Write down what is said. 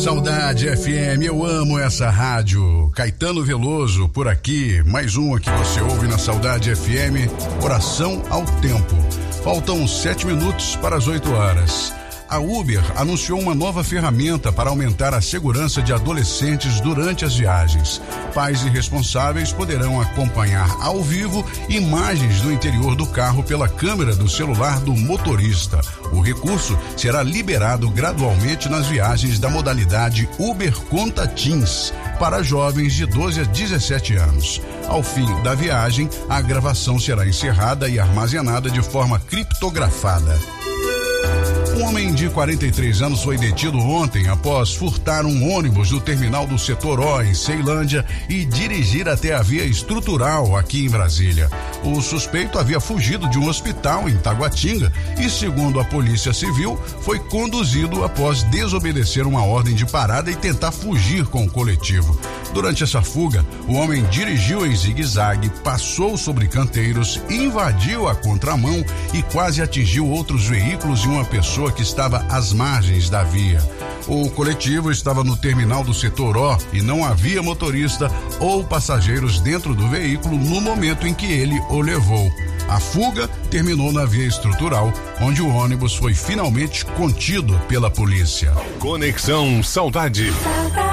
Saudade FM, eu amo essa rádio. Caetano Veloso por aqui, mais uma que você ouve na Saudade FM, Oração ao Tempo. Faltam 7 minutos para as 8 horas. A Uber anunciou uma nova ferramenta para aumentar a segurança de adolescentes durante as viagens. Pais e responsáveis poderão acompanhar ao vivo imagens do interior do carro pela câmera do celular do motorista. O recurso será liberado gradualmente nas viagens da modalidade Uber Conta Teens para jovens de 12 a 17 anos. Ao fim da viagem, a gravação será encerrada e armazenada de forma criptografada. Um homem de 43 anos foi detido ontem após furtar um ônibus do terminal do setor O, em Ceilândia, e dirigir até a via estrutural aqui em Brasília. O suspeito havia fugido de um hospital em Taguatinga e, segundo a Polícia Civil, foi conduzido após desobedecer uma ordem de parada e tentar fugir com o coletivo. Durante essa fuga, o homem dirigiu em zigue-zague, passou sobre canteiros, invadiu a contramão e quase atingiu outros veículos e uma pessoa que estava às margens da via. O coletivo estava no terminal do setor O e não havia motorista ou passageiros dentro do veículo no momento em que ele o levou. A fuga terminou na via estrutural, onde o ônibus foi finalmente contido pela polícia. Conexão Saudade.